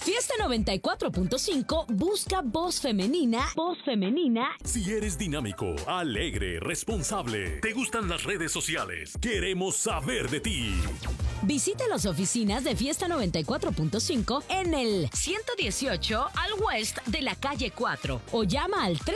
Fiesta 94.5 busca voz femenina. Voz femenina. Si eres dinámico, alegre, responsable, te gustan las redes sociales, queremos saber de ti. Visita las oficinas de Fiesta 94.5 en el 118 al West de la calle 4 o llama al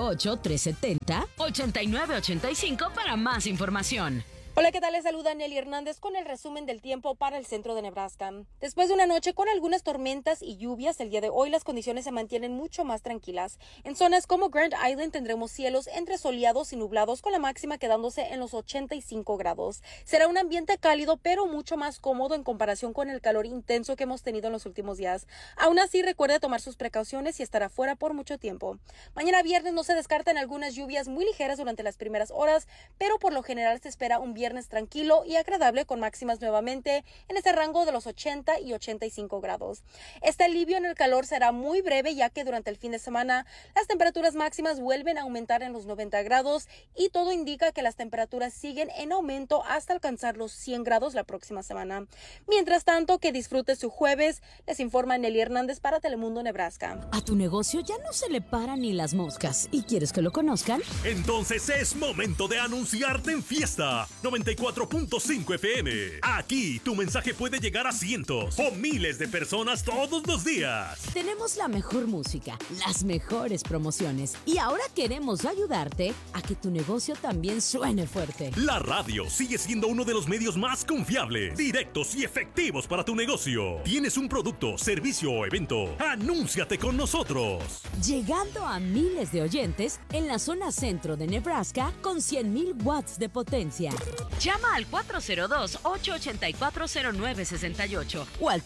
308-370-8985 para más información. Hola, ¿qué tal? Les saluda Nelly Hernández con el resumen del tiempo para el centro de Nebraska. Después de una noche con algunas tormentas y lluvias, el día de hoy las condiciones se mantienen mucho más tranquilas. En zonas como Grand Island tendremos cielos entre soleados y nublados con la máxima quedándose en los 85 grados. Será un ambiente cálido pero mucho más cómodo en comparación con el calor intenso que hemos tenido en los últimos días. Aún así, recuerde tomar sus precauciones y estar afuera por mucho tiempo. Mañana viernes no se descartan algunas lluvias muy ligeras durante las primeras horas, pero por lo general se espera un viernes tranquilo y agradable con máximas nuevamente en ese rango de los 80 y 85 grados. Este alivio en el calor será muy breve ya que durante el fin de semana las temperaturas máximas vuelven a aumentar en los 90 grados y todo indica que las temperaturas siguen en aumento hasta alcanzar los 100 grados la próxima semana. Mientras tanto, que disfrute su jueves, les informa Nelly Hernández para Telemundo Nebraska. A tu negocio ya no se le paran ni las moscas y quieres que lo conozcan. Entonces es momento de anunciarte en Fiesta 94.5 FM. Aquí tu mensaje puede llegar a cientos o miles de personas todos los días. Tenemos la mejor música, las mejores promociones y ahora queremos ayudarte a que tu negocio también suene fuerte. La radio sigue siendo uno de los medios más confiables, directos y efectivos para tu negocio. ¿Tienes un producto, servicio o evento? ¡Anúnciate con nosotros! Llegando a miles de oyentes en la zona centro de Nebraska con 100,000 watts de potencia. Llama al 402-884-0968 o al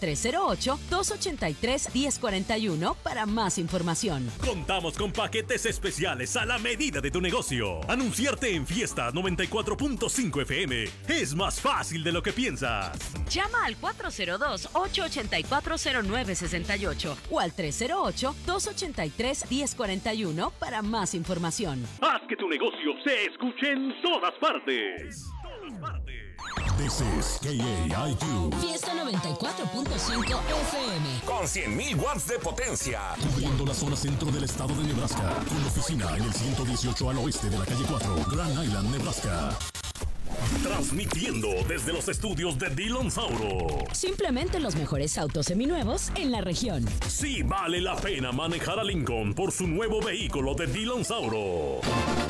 308-283-1041 para más información. Contamos con paquetes especiales a la medida de tu negocio. Anunciarte en Fiesta 94.5 FM es más fácil de lo que piensas. Llama al 402-884-0968 o al 308-283-1041 para más información. Haz que tu negocio se escuche en todas partes. This is KAIQ. Fiesta 94.5 FM. Con 100,000 watts de potencia. Cubriendo la zona centro del estado de Nebraska. Con oficina en el 118 al oeste de la calle 4, Grand Island, Nebraska. Transmitiendo desde los estudios de Dillon Sauro. Simplemente los mejores autos seminuevos en la región. Sí vale la pena manejar a Lincoln por su nuevo vehículo de Dillon Sauro.